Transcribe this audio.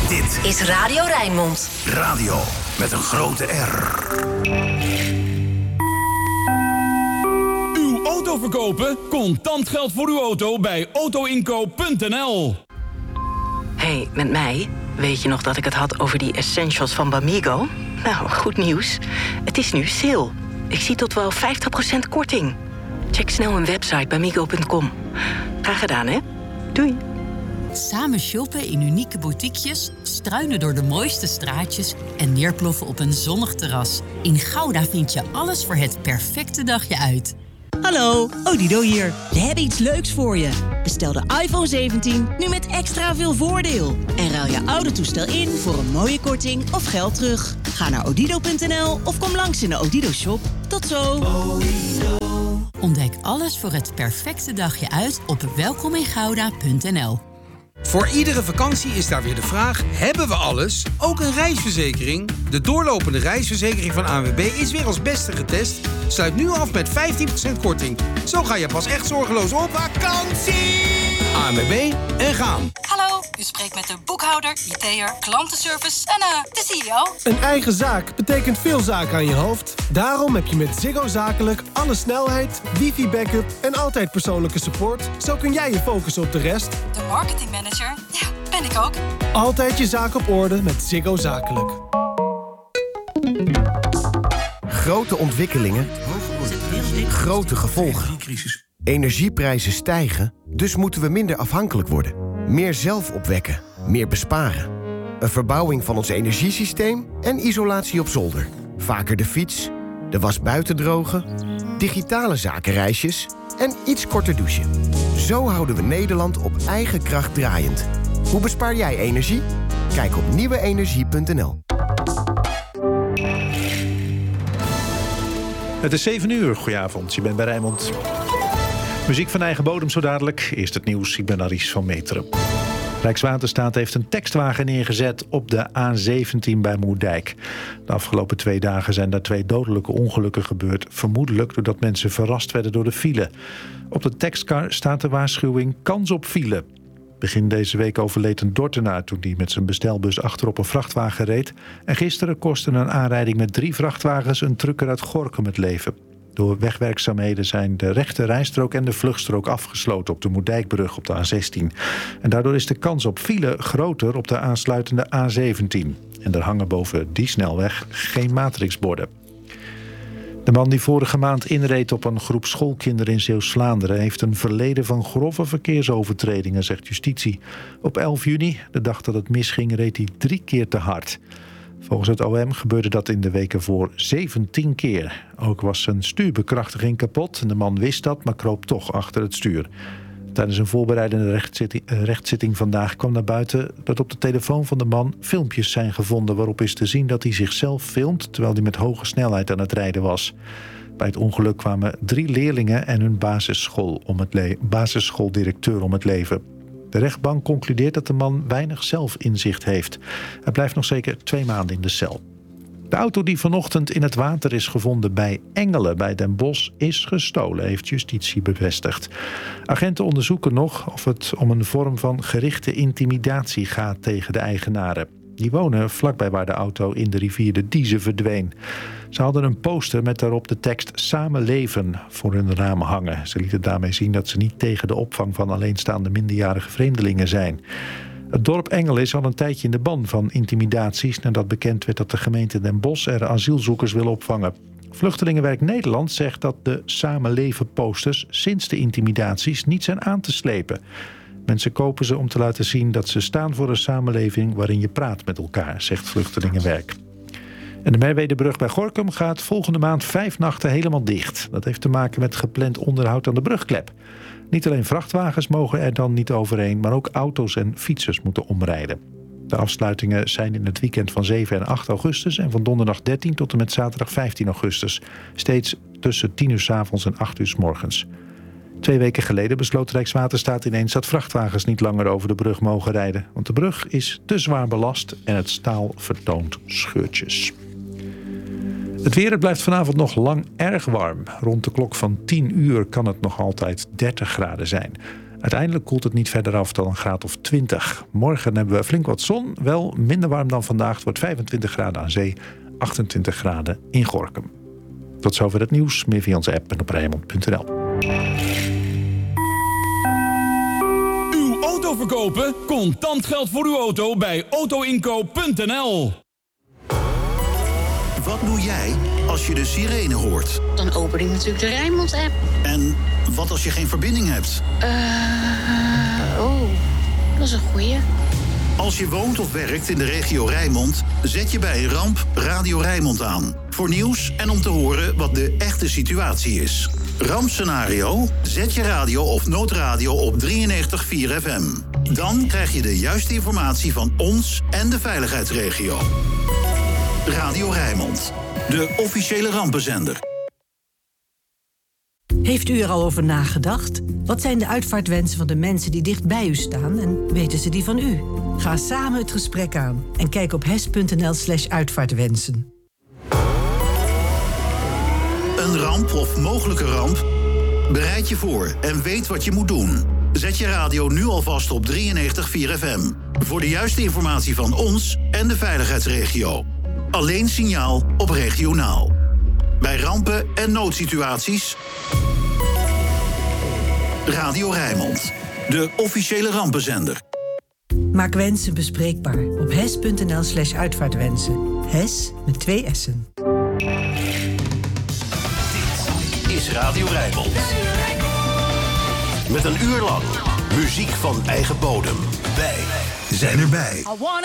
Dit is Radio Rijnmond. Radio met een grote R. Uw auto verkopen? Contant geld voor uw auto bij autoinkoop.nl. Hey, met mij? Weet je nog dat ik het had over die essentials van Bamigo? Nou, goed nieuws. Het is nu sale. Ik zie tot wel 50% korting. Check snel mijn website bamigo.com. Graag gedaan, hè? Doei. Samen shoppen in unieke boutiquejes, struinen door de mooiste straatjes en neerploffen op een zonnig terras. In Gouda vind je alles voor het perfecte dagje uit. Hallo, Odido hier. We hebben iets leuks voor je. Bestel de iPhone 17 nu met extra veel voordeel. En ruil je oude toestel in voor een mooie korting of geld terug. Ga naar odido.nl of kom langs in de Odido shop. Tot zo. Ontdek alles voor het perfecte dagje uit op welkomingouda.nl. Voor iedere vakantie is daar weer de vraag: hebben we alles? Ook een reisverzekering? De doorlopende reisverzekering van ANWB is weer als beste getest. Sluit nu af met 15% korting. Zo ga je pas echt zorgeloos op vakantie. ANWB en gaan. Hallo, u spreekt met de boekhouder, IT'er, klantenservice en de CEO. Een eigen zaak betekent veel zaken aan je hoofd. Daarom heb je met Ziggo Zakelijk alle snelheid, wifi-backup en altijd persoonlijke support. Zo kun jij je focussen op de rest. De marketingmanager, ja, ben ik ook. Altijd je zaak op orde met Ziggo Zakelijk. Grote ontwikkelingen, grote gevolgen. Energieprijzen stijgen, dus moeten we minder afhankelijk worden. Meer zelf opwekken, meer besparen. Een verbouwing van ons energiesysteem en isolatie op zolder. Vaker de fiets, de was buiten drogen, digitale zakenreisjes en iets korter douchen. Zo houden we Nederland op eigen kracht draaiend. Hoe bespaar jij energie? Kijk op nieuweenergie.nl. Het is 7 uur. Goedenavond, je bent bij Rijnmond. Muziek van eigen bodem zo dadelijk. Eerst het nieuws, ik ben Aries van Meteren. Rijkswaterstaat heeft een tekstwagen neergezet op de A17 bij Moerdijk. De afgelopen 2 dagen zijn daar 2 dodelijke ongelukken gebeurd. Vermoedelijk doordat mensen verrast werden door de file. Op de tekstkar staat de waarschuwing kans op file. Begin deze week overleed een Dordtenaar toen hij met zijn bestelbus achterop een vrachtwagen reed. En gisteren kostte een aanrijding met 3 vrachtwagens een trucker uit Gorinchem het leven. Door wegwerkzaamheden zijn de rechte rijstrook en de vluchtstrook afgesloten op de Moerdijkbrug op de A16. En daardoor is de kans op file groter op de aansluitende A17. En er hangen boven die snelweg geen matrixborden. De man die vorige maand inreed op een groep schoolkinderen in Zeeuws-Vlaanderen heeft een verleden van grove verkeersovertredingen, zegt justitie. Op 11 juni, de dag dat het misging, reed hij 3 keer te hard. Volgens het OM gebeurde dat in de weken voor 17 keer. Ook was zijn stuurbekrachtiging kapot en de man wist dat, maar kroop toch achter het stuur. Tijdens een voorbereidende rechtszitting vandaag kwam naar buiten dat op de telefoon van de man filmpjes zijn gevonden waarop is te zien dat hij zichzelf filmt terwijl hij met hoge snelheid aan het rijden was. Bij het ongeluk kwamen 3 leerlingen en hun basisschooldirecteur om het leven. De rechtbank concludeert dat de man weinig zelfinzicht heeft. Hij blijft nog zeker 2 maanden in de cel. De auto die vanochtend in het water is gevonden bij Engelen bij Den Bosch is gestolen, heeft justitie bevestigd. Agenten onderzoeken nog of het om een vorm van gerichte intimidatie gaat tegen de eigenaren. Die wonen vlakbij waar de auto in de rivier de Dieze verdween. Ze hadden een poster met daarop de tekst Samen leven voor hun ramen hangen. Ze lieten daarmee zien dat ze niet tegen de opvang van alleenstaande minderjarige vreemdelingen zijn. Het dorp Engelen is al een tijdje in de ban van intimidaties nadat bekend werd dat de gemeente Den Bosch er asielzoekers wil opvangen. Vluchtelingenwerk Nederland zegt dat de Samenleven posters sinds de intimidaties niet zijn aan te slepen. Mensen kopen ze om te laten zien dat ze staan voor een samenleving waarin je praat met elkaar, zegt Vluchtelingenwerk. En de Merwedebrug bij Gorinchem gaat volgende maand 5 nachten helemaal dicht. Dat heeft te maken met gepland onderhoud aan de brugklep. Niet alleen vrachtwagens mogen er dan niet overheen, maar ook auto's en fietsers moeten omrijden. De afsluitingen zijn in het weekend van 7 en 8 augustus... en van donderdag 13 tot en met zaterdag 15 augustus. Steeds tussen 10 uur 's avonds en 8 uur 's morgens. 2 weken geleden besloot Rijkswaterstaat ineens dat vrachtwagens niet langer over de brug mogen rijden. Want de brug is te zwaar belast en het staal vertoont scheurtjes. Het weer, het blijft vanavond nog lang erg warm. Rond de klok van 10 uur kan het nog altijd 30 graden zijn. Uiteindelijk koelt het niet verder af dan een graad of 20. Morgen hebben we flink wat zon, wel minder warm dan vandaag. Het wordt 25 graden aan zee, 28 graden in Gorinchem. Tot zover het nieuws, meer via onze app en op Rijnmond.nl. Uw auto verkopen? Contant geld voor uw auto bij autoinkoop.nl. Wat doe jij als je de sirene hoort? Dan open ik natuurlijk de Rijnmond-app. En wat als je geen verbinding hebt? Dat is een goeie. Als je woont of werkt in de regio Rijnmond, zet je bij een ramp Radio Rijnmond aan. Voor nieuws en om te horen wat de echte situatie is. Rampscenario? Zet je radio of noodradio op 93.4 FM. Dan krijg je de juiste informatie van ons en de veiligheidsregio. Radio Rijnmond, de officiële rampenzender. Heeft u er al over nagedacht? Wat zijn de uitvaartwensen van de mensen die dicht bij u staan en weten ze die van u? Ga samen het gesprek aan en kijk op hes.nl/uitvaartwensen. Een ramp of mogelijke ramp? Bereid je voor en weet wat je moet doen. Zet je radio nu alvast op 93.4 FM. Voor de juiste informatie van ons en de veiligheidsregio. Alleen signaal op regionaal. Bij rampen en noodsituaties. Radio Rijnmond, de officiële rampenzender. Maak wensen bespreekbaar op hes.nl/uitvaartwensen. Hes met 2 S'en. Dit is Radio Rijnmond. Met een uur lang muziek van eigen bodem. Wij zijn erbij.